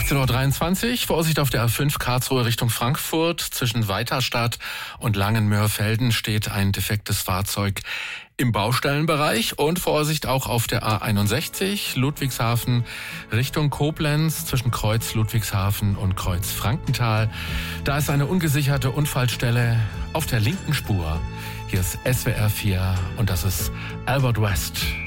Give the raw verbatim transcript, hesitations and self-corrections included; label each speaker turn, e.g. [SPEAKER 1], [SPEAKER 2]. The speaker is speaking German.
[SPEAKER 1] achtzehn Uhr dreiundzwanzig, Vorsicht auf der A fünf Karlsruhe Richtung Frankfurt. Zwischen Weiterstadt und Langenmörfelden steht ein defektes Fahrzeug im Baustellenbereich. Und Vorsicht auch auf der A einundsechzig Ludwigshafen Richtung Koblenz zwischen Kreuz Ludwigshafen und Kreuz Frankenthal. Da ist eine ungesicherte Unfallstelle auf der linken Spur. Hier ist S W R vier und das ist Albert West.